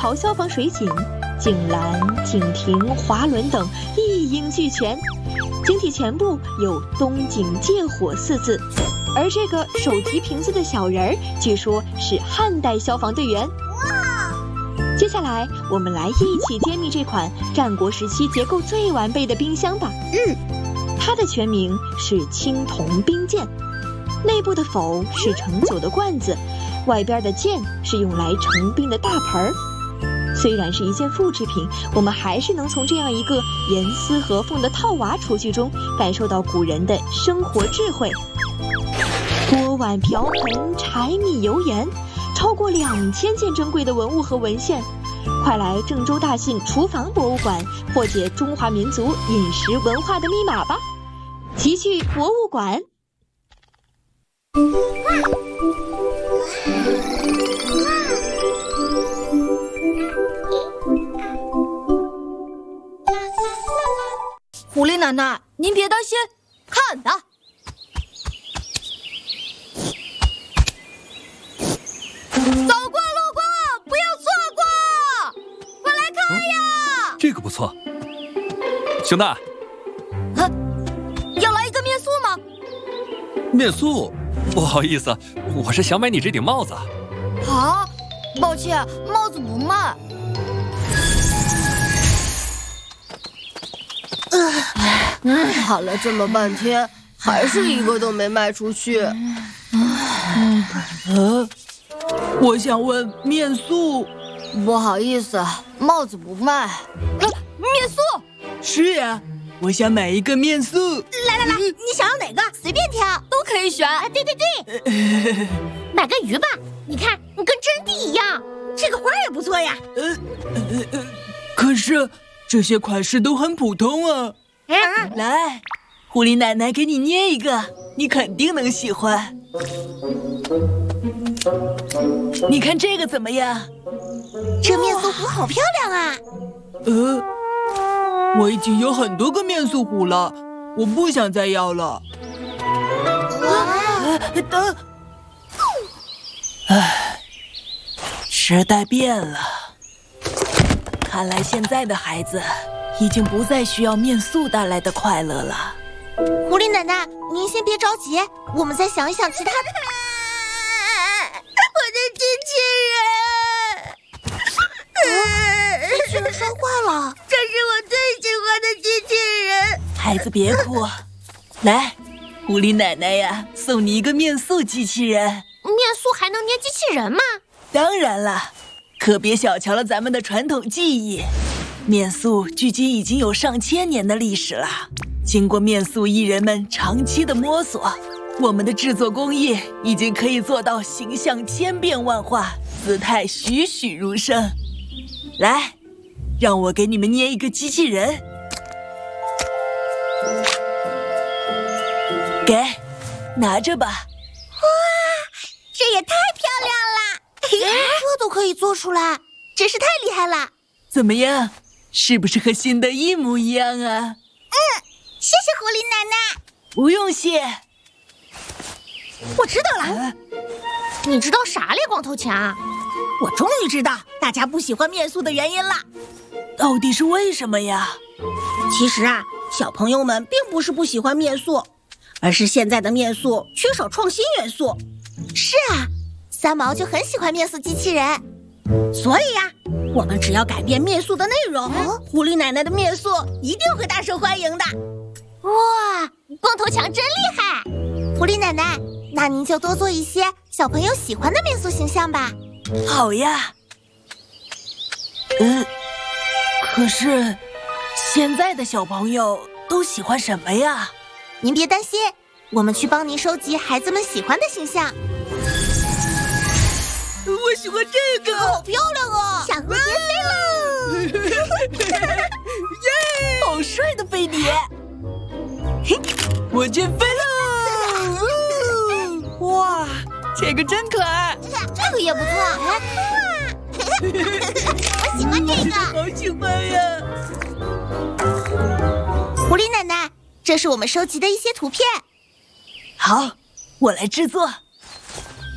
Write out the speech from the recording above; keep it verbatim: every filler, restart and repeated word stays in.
跑消防水警、警栏、警亭、滑轮等一应俱全。警体前部有“东警戒火”四字，而这个手提瓶子的小人儿，据说是汉代消防队员。接下来，我们来一起揭秘这款战国时期结构最完备的冰箱吧。 嗯， 它的全名是青铜冰鉴，内部的否是盛酒的罐子，外边的鉴是用来盛冰的大盆儿。虽然是一件复制品，我们还是能从这样一个严丝合缝的套娃厨具中感受到古人的生活智慧。锅碗瓢盆、柴米油盐，超过两千件珍贵的文物和文献。快来郑州大信厨房博物馆破解中华民族饮食文化的密码吧！奇趣博物馆。 狐狸奶奶，您别担心，看的。走过路过，不要错过！快来看呀！ 哦、这个不错，熊大。 啊，要来一个面素吗？ 面素？不好意思，我是想买你这顶帽子。 啊，抱歉，帽子不卖。唉，喊了这么半天，还是一个都没卖出去。 呃，我想问面素。 不好意思，帽子不卖。啊，面素？ 是呀，我想买一个面素。 来来来，你想要哪个？随便挑， 都可以选。 啊，对对对，买个鱼吧，你看，你跟真的一样。这个花也不错呀。 呃呃呃，可是这些款式都很普通啊。 啊， 来，狐狸奶奶给你捏一个，你肯定能喜欢。你看这个怎么样？ 这面素壶好漂亮啊！ 呃，我已经有很多个面素壶了，我不想再要了。 啊， 等，唉，时代变了，看来现在的孩子已经不再需要面素带来的快乐了。 狐狸奶奶，您先别着急，我们再想一想其他的。我的机器人，机器人摔坏了，这是我最喜欢的机器人。 孩子别哭，来，狐狸奶奶呀，送你一个面素机器人。 面素还能捏机器人吗？ 当然了，可别小瞧了咱们的传统技艺。面素距今已经有上千年的历史了，经过面素艺人们长期的摸索，我们的制作工艺已经可以做到形象千变万化，姿态栩栩如生。来，让我给你们捏一个机器人。给，拿着吧。 哇，这也太漂亮了！这都可以做出来，真是太厉害了。 怎么样？是不是和新的一模一样啊？ 嗯，谢谢狐狸奶奶。 不用谢。 我知道了。啊，你知道啥嘞，光头强？我终于知道大家不喜欢面素的原因了。 到底是为什么呀？ 其实啊，小朋友们并不是不喜欢面素，而是现在的面素缺少创新元素。是啊，三毛就很喜欢面素机器人。所以呀，我们只要改变面素的内容，嗯，狐狸奶奶的面素一定会大受欢迎的。哇，光头强真厉害！狐狸奶奶，那您就多做一些小朋友喜欢的面素形象吧。 好呀。嗯，可是现在的小朋友都喜欢什么呀？ 您别担心，我们去帮您收集孩子们喜欢的形象。 我喜欢这个， 好漂亮啊！小蝴蝶飞喽！ 耶，好帅的飞碟！我先飞喽！哇，这个真可爱。 这个也不错。我喜欢这个， 好喜欢呀！ 狐狸奶奶，这是我们收集的一些图片。 好，我来制作。